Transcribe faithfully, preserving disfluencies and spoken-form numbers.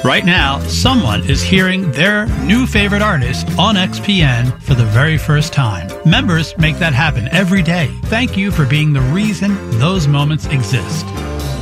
Right now, someone is hearing their new favorite artist on X P N for the very first time. Members make that happen every day. Thank you for being the reason those moments exist.